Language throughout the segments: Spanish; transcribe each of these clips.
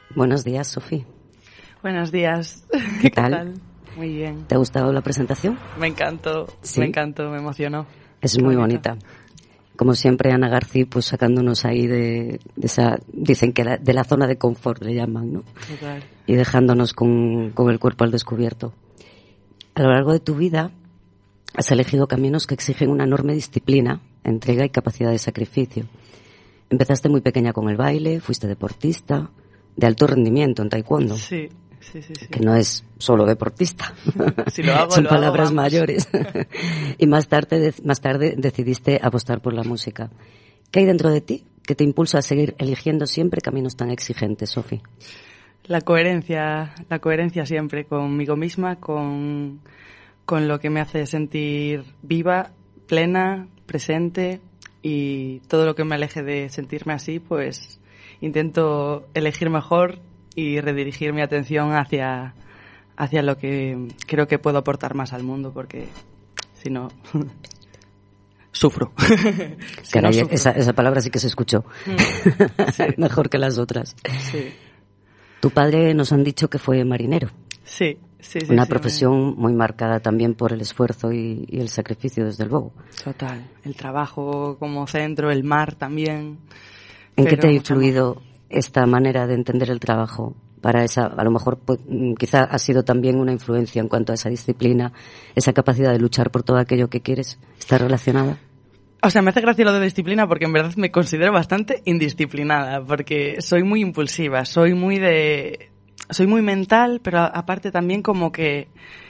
Buenos días, Sofi. Buenos días. ¿Qué tal? Muy bien. ¿Te ha gustado la presentación? Me encantó, ¿sí? Me emocionó. Es muy bonita. Como siempre, Ana García, pues sacándonos ahí de esa, dicen que de la zona de confort le llaman, ¿no? Total. Y dejándonos con el cuerpo al descubierto. A lo largo de tu vida has elegido caminos que exigen una enorme disciplina, entrega y capacidad de sacrificio. Empezaste muy pequeña con el baile, fuiste deportista, de alto rendimiento en taekwondo. Sí. Que no es solo deportista. Si lo hago, son lo palabras hago, mayores. Y más tarde decidiste apostar por la música. ¿Qué hay dentro de ti que te impulsa a seguir eligiendo siempre caminos tan exigentes, Sofi? La coherencia siempre conmigo misma, con lo que me hace sentir viva, plena, presente, y todo lo que me aleje de sentirme así, pues intento elegir mejor y redirigir mi atención hacia lo que creo que puedo aportar más al mundo, porque si no sufro. Caray, si no, sufro. Esa palabra sí que se escuchó. Sí. Mejor que las otras. Sí. Tu padre nos han dicho que fue marinero. Sí. Una profesión muy marcada también por el esfuerzo y el sacrificio, desde luego. Total. El trabajo como centro, el mar también. ¿En qué te ha influido esta manera de entender el trabajo? Para esa, a lo mejor, pues, quizá ha sido también una influencia en cuanto a esa disciplina, esa capacidad de luchar por todo aquello que quieres. ¿Está relacionada? O sea, me hace gracia lo de disciplina porque en verdad me considero bastante indisciplinada, porque soy muy impulsiva, soy muy mental, pero aparte también como que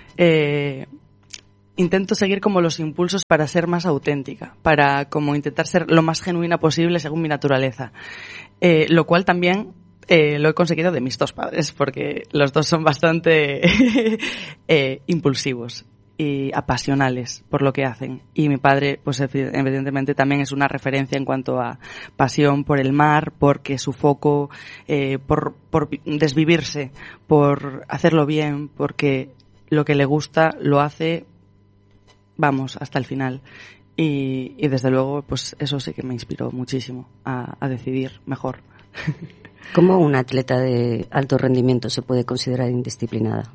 intento seguir como los impulsos para ser más auténtica, para como intentar ser lo más genuina posible según mi naturaleza. Lo cual también lo he conseguido de mis dos padres, porque los dos son bastante impulsivos y apasionales por lo que hacen. Y mi padre, pues evidentemente también es una referencia en cuanto a pasión por el mar, porque su foco, por desvivirse, por hacerlo bien, porque lo que le gusta lo hace, vamos, hasta el final. Y desde luego, pues eso sí que me inspiró muchísimo a decidir mejor. ¿Cómo una atleta de alto rendimiento se puede considerar indisciplinada?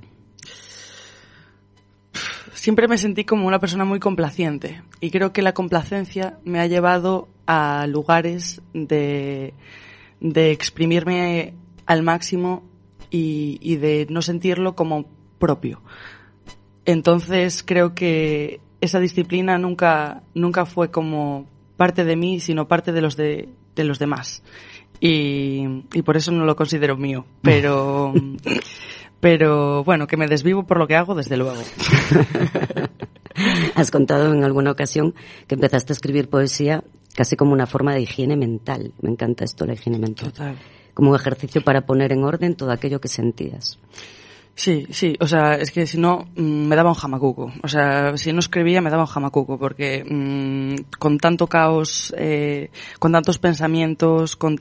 Siempre me sentí como una persona muy complaciente y creo que la complacencia me ha llevado a lugares de exprimirme al máximo y de no sentirlo como propio. Entonces creo que esa disciplina nunca fue como parte de mí, sino parte de los demás. Y por eso no lo considero mío, pero bueno, que me desvivo por lo que hago, desde luego. Has contado en alguna ocasión que empezaste a escribir poesía casi como una forma de higiene mental. Me encanta esto, la higiene mental. Total. Como un ejercicio para poner en orden todo aquello que sentías. Sí, o sea, es que si no, me daba un jamacuco. O sea, si no escribía me daba un jamacuco, porque con tanto caos, con tantos pensamientos, con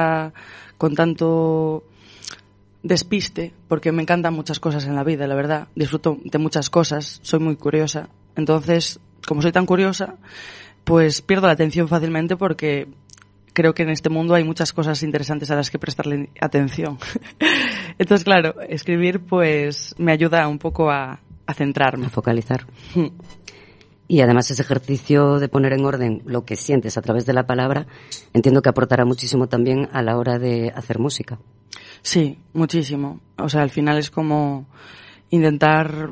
tanto despiste, porque me encantan muchas cosas en la vida, la verdad. Disfruto de muchas cosas, soy muy curiosa. Entonces, como soy tan curiosa, pues pierdo la atención fácilmente porque creo que en este mundo hay muchas cosas interesantes a las que prestarle atención. Entonces, claro, escribir pues me ayuda un poco a centrarme. A focalizar. Y además ese ejercicio de poner en orden lo que sientes a través de la palabra, entiendo que aportará muchísimo también a la hora de hacer música. Sí, muchísimo. O sea, al final es como intentar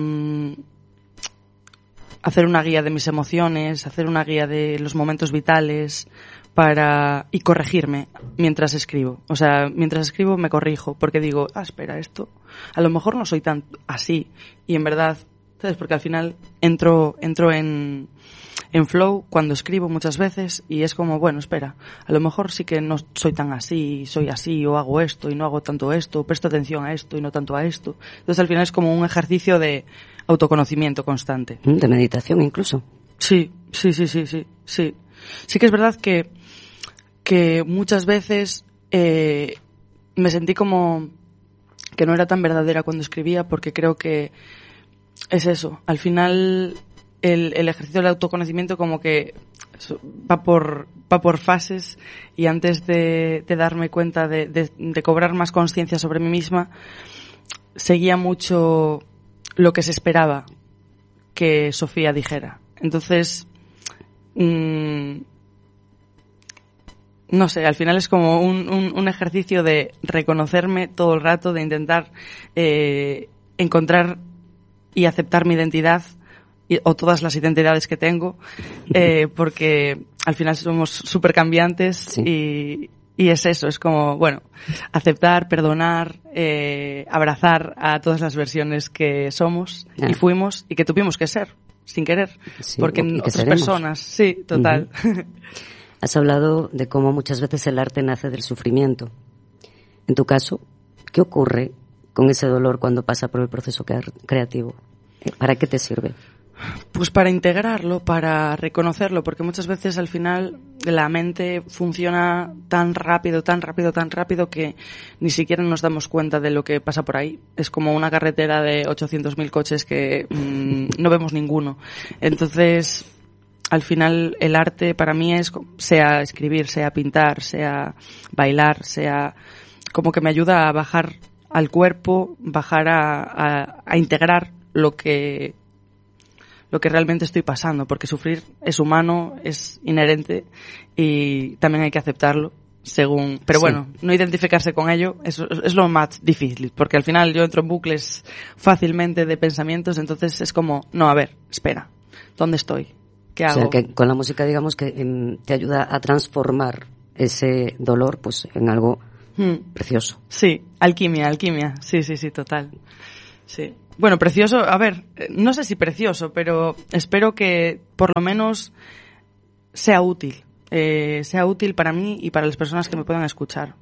hacer una guía de mis emociones, hacer una guía de los momentos vitales y corregirme mientras escribo. O sea, mientras escribo me corrijo porque digo, espera, esto a lo mejor no soy tan así. Y en verdad, ¿sabes? Porque al final entro en flow cuando escribo muchas veces y es como, bueno, espera, a lo mejor sí que no soy tan así, soy así, o hago esto y no hago tanto esto, presto atención a esto y no tanto a esto. Entonces al final es como un ejercicio de autoconocimiento constante. De meditación incluso. Sí. Sí que es verdad que muchas veces me sentí como que no era tan verdadera cuando escribía, porque creo que es eso, al final el ejercicio del autoconocimiento como que va por fases, y antes de darme cuenta de cobrar más conciencia sobre mí misma, seguía mucho lo que se esperaba que Sofía dijera. Entonces, no sé, al final es como un ejercicio de reconocerme todo el rato, de intentar encontrar y aceptar mi identidad o todas las identidades que tengo, porque al final somos súper cambiantes. Sí. Y es eso, es como, bueno, aceptar, perdonar, abrazar a todas las versiones que somos y fuimos y que tuvimos que ser, sin querer, sí, porque en otras personas, sí, total. Uh-huh. Has hablado de cómo muchas veces el arte nace del sufrimiento. En tu caso, ¿qué ocurre con ese dolor cuando pasa por el proceso creativo? ¿Para qué te sirve? Pues para integrarlo, para reconocerlo, porque muchas veces al final la mente funciona tan rápido que ni siquiera nos damos cuenta de lo que pasa por ahí. Es como una carretera de 800.000 coches que no vemos ninguno. Entonces, al final el arte para mí es, sea escribir, sea pintar, sea bailar, sea como que me ayuda a bajar al cuerpo, bajar a integrar lo que realmente estoy pasando, porque sufrir es humano, es inherente y también hay que aceptarlo pero sí. Bueno, no identificarse con ello es lo más difícil, porque al final yo entro en bucles fácilmente de pensamientos, entonces es como, no, a ver, espera, ¿dónde estoy? ¿Qué hago? O sea, que con la música, digamos, que te ayuda a transformar ese dolor pues en algo precioso. Sí, alquimia, sí, total. Sí. Bueno, precioso, a ver, no sé si precioso, pero espero que por lo menos sea útil para mí y para las personas que me puedan escuchar.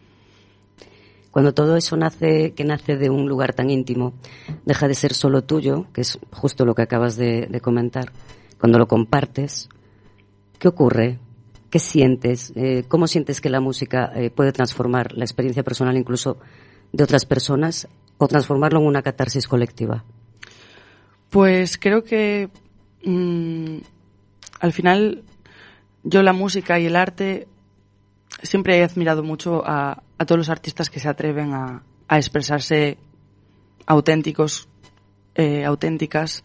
Cuando todo eso nace de un lugar tan íntimo, deja de ser solo tuyo, que es justo lo que acabas de comentar. Cuando lo compartes, ¿qué ocurre? ¿Qué sientes? ¿Cómo sientes que la música puede transformar la experiencia personal incluso de otras personas o transformarlo en una catarsis colectiva? Pues creo que al final yo la música y el arte siempre he admirado mucho a todos los artistas que se atreven a expresarse auténticos, auténticas,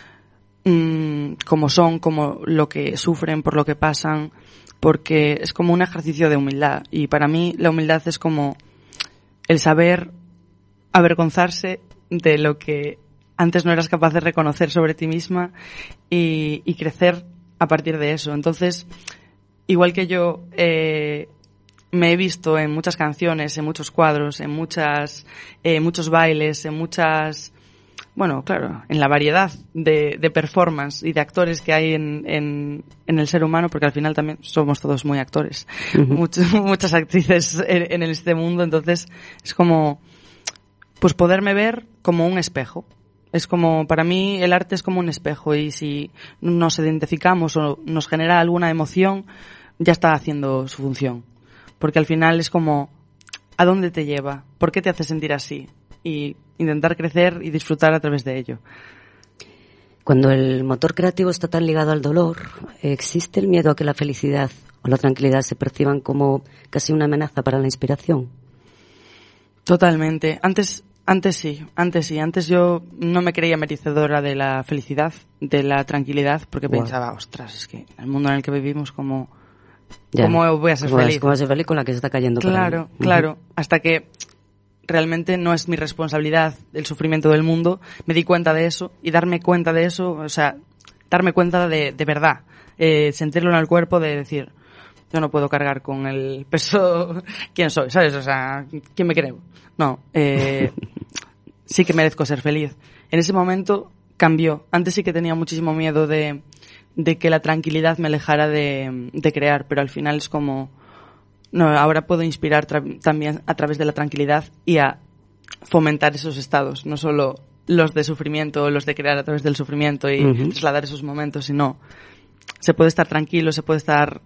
como son, como lo que sufren, por lo que pasan, porque es como un ejercicio de humildad, y para mí la humildad es como el saber avergonzarse de lo que antes no eras capaz de reconocer sobre ti misma y crecer a partir de eso. Entonces, igual que yo me he visto en muchas canciones, en muchos cuadros, en muchos bailes, en muchas... Bueno, claro, en la variedad de performance y de actores que hay en el ser humano, porque al final también somos todos muy actores, muchas actrices en este mundo, entonces es como, pues poderme ver como un espejo. Es como, para mí el arte es como un espejo, y si nos identificamos o nos genera alguna emoción, ya está haciendo su función. Porque al final es como, ¿a dónde te lleva? ¿Por qué te hace sentir así? Y intentar crecer y disfrutar a través de ello. Cuando el motor creativo está tan ligado al dolor, ¿existe el miedo a que la felicidad o la tranquilidad se perciban como casi una amenaza para la inspiración? Totalmente. Antes sí. Antes yo no me creía merecedora de la felicidad, de la tranquilidad, porque pensaba, ostras, es que en el mundo en el que vivimos, ¿cómo voy a ser feliz? ¿Cómo vas a ser feliz con la que se está cayendo? Claro. Hasta que realmente no es mi responsabilidad el sufrimiento del mundo, me di cuenta de eso, y darme cuenta de eso, o sea, darme cuenta de verdad, sentirlo en el cuerpo, de decir, yo no puedo cargar con el peso, ¿quién soy? ¿Sabes? O sea, ¿quién me creo? No, sí que merezco ser feliz. En ese momento cambió. Antes sí que tenía muchísimo miedo de que la tranquilidad me alejara de crear, pero al final es como, no, ahora puedo inspirar también a través de la tranquilidad y a fomentar esos estados, no solo los de sufrimiento o los de crear a través del sufrimiento y trasladar esos momentos, sino se puede estar tranquilo, se puede estar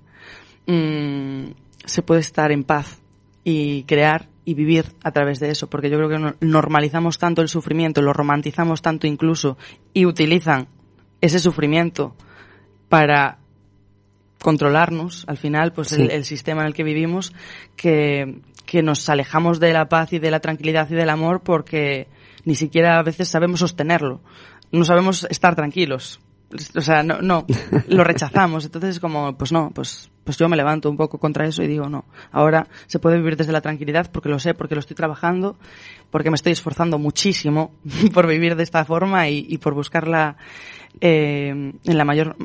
en paz y crear y vivir a través de eso, porque yo creo que normalizamos tanto el sufrimiento, lo romantizamos tanto incluso, y utilizan ese sufrimiento para controlarnos, al final, pues sí. el sistema en el que vivimos, que nos alejamos de la paz y de la tranquilidad y del amor porque ni siquiera a veces sabemos sostenerlo. No sabemos estar tranquilos. O sea, no, lo rechazamos. Entonces es como, pues no, pues yo me levanto un poco contra eso y digo, no, ahora se puede vivir desde la tranquilidad porque lo sé, porque lo estoy trabajando, porque me estoy esforzando muchísimo por vivir de esta forma y por buscarla en la mayor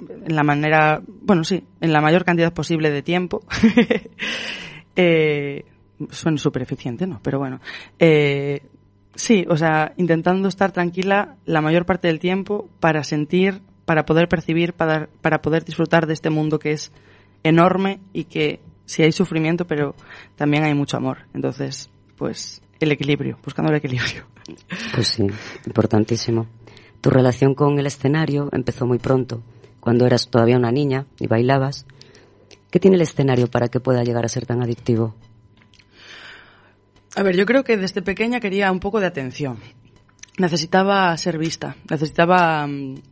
cantidad posible de tiempo. Suena súper eficiente, ¿no? Pero bueno. Sí, o sea, intentando estar tranquila la mayor parte del tiempo para sentir, para poder percibir, para poder disfrutar de este mundo que es enorme y que sí hay sufrimiento, pero también hay mucho amor. Entonces, pues el equilibrio, buscando el equilibrio. Pues sí, importantísimo. Tu relación con el escenario empezó muy pronto, cuando eras todavía una niña y bailabas. ¿Qué tiene el escenario para que pueda llegar a ser tan adictivo? A ver, yo creo que desde pequeña quería un poco de atención. Necesitaba ser vista, necesitaba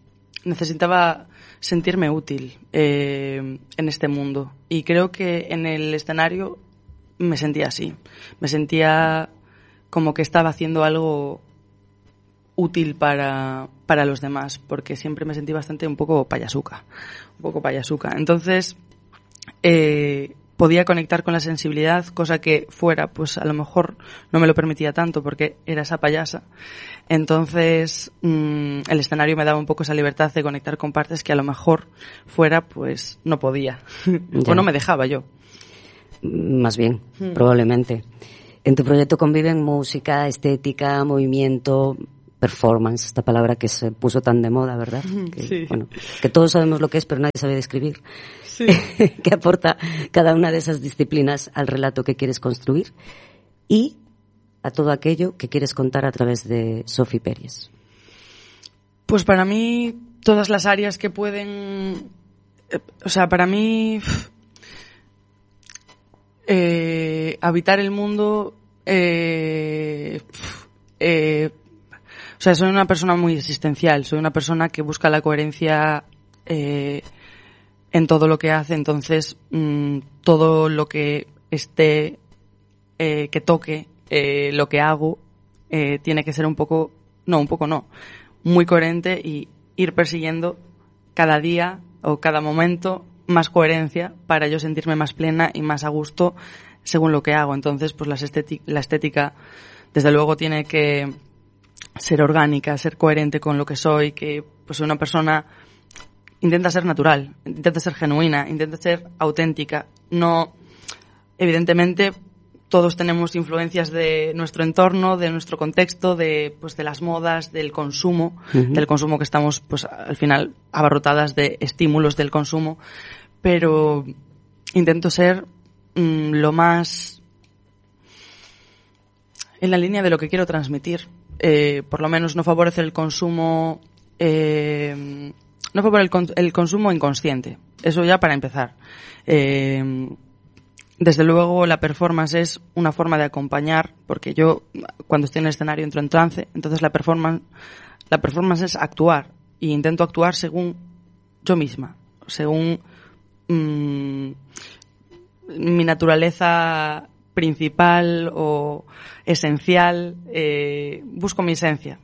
sentirme útil en este mundo. Y creo que en el escenario me sentía así. Me sentía como que estaba haciendo algo útil para los demás, porque siempre me sentí bastante un poco payasuca. Entonces, podía conectar con la sensibilidad, cosa que fuera, pues a lo mejor no me lo permitía tanto porque era esa payasa. Entonces, el escenario me daba un poco esa libertad de conectar con partes que a lo mejor fuera, pues no podía. O no me dejaba yo. Más bien, probablemente. En tu proyecto conviven música, estética, movimiento, performance, esta palabra que se puso tan de moda, ¿verdad? Que, sí. Bueno, que todos sabemos lo que es, pero nadie sabe describir. Sí. ¿Qué aporta cada una de esas disciplinas al relato que quieres construir y a todo aquello que quieres contar a través de Sophie Peries? Pues para mí, todas las áreas que pueden... O sea, para mí... habitar el mundo... o sea, soy una persona muy existencial, soy una persona que busca la coherencia en todo lo que hace, entonces todo lo que esté, que toque, lo que hago, tiene que ser muy coherente y ir persiguiendo cada día o cada momento más coherencia para yo sentirme más plena y más a gusto según lo que hago. Entonces, pues la estética, desde luego, tiene que ser orgánica, ser coherente con lo que soy, que pues una persona intenta ser natural, intenta ser genuina, intenta ser auténtica. No, evidentemente, todos tenemos influencias de nuestro entorno, de nuestro contexto, de las modas, del consumo, del consumo que estamos, pues al final, abarrotadas de estímulos del consumo, pero intento ser lo más en la línea de lo que quiero transmitir. Por lo menos no favorecer el consumo, no favorecer el consumo inconsciente. Eso ya para empezar. Desde luego la performance es una forma de acompañar, porque yo cuando estoy en el escenario entro en trance, entonces la performance es actuar, y intento actuar según yo misma, según mi naturaleza principal o esencial. Busco mi esencia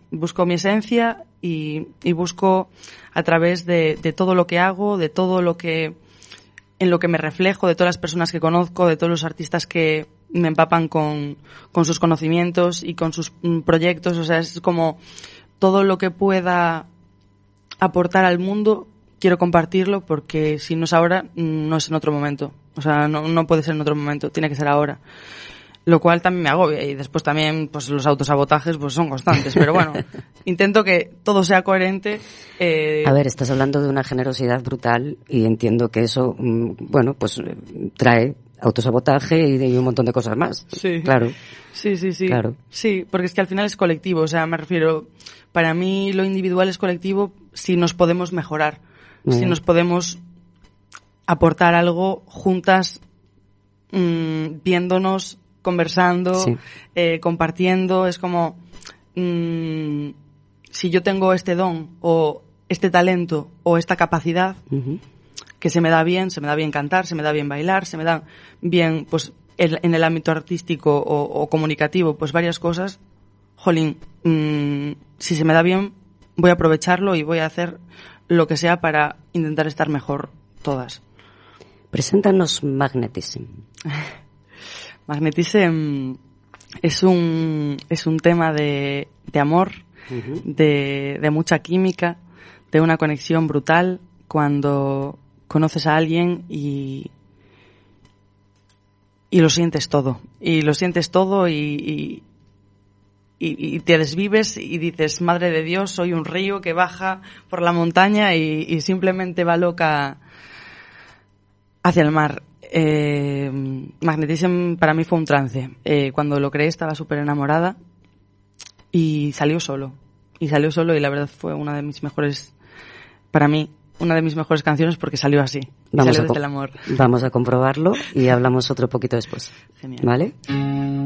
y busco a través de todo lo que hago, de todo lo que en lo que me reflejo, de todas las personas que conozco, de todos los artistas que me empapan con sus conocimientos y con sus proyectos. O sea, es como todo lo que pueda aportar al mundo, quiero compartirlo, porque si no es ahora, no es en otro momento. O sea, no puede ser en otro momento, tiene que ser ahora. Lo cual también me agobia, y después también pues los autosabotajes pues son constantes, pero bueno, intento que todo sea coherente. A ver, estás hablando de una generosidad brutal y entiendo que eso, bueno, pues trae autosabotaje y un montón de cosas más. Sí. Claro. Sí. Claro. Sí, porque es que al final es colectivo, o sea, me refiero, para mí lo individual es colectivo si nos podemos mejorar, si nos podemos aportar algo juntas, viéndonos, conversando, sí. Compartiendo. Es como si yo tengo este don o este talento o esta capacidad Ujú. que se me da bien cantar, se me da bien bailar, se me dan bien, pues, en el ámbito artístico o comunicativo, pues varias cosas. Jolín, si se me da bien, voy a aprovecharlo y voy a hacer lo que sea para intentar estar mejor todas. Preséntanos Magnetism. Magnetism es un tema de amor, Ujú. de mucha química, de una conexión brutal cuando conoces a alguien y lo sientes todo. Y lo sientes todo y te desvives y dices, madre de Dios, soy un río que baja por la montaña y simplemente va loca hacia el mar. Magnetism para mí fue un trance. Cuando lo creé estaba súper enamorada y salió solo. Y la verdad fue una de mis mejores, para mí, una de mis mejores canciones porque salió así. Salió desde el amor. Vamos a comprobarlo y hablamos otro poquito después. Genial. ¿Vale?